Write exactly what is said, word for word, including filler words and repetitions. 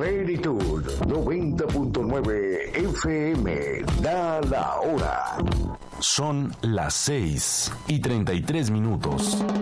Plenitud noventa punto nueve F M. Da la hora. Son las seis y treinta y tres minutos.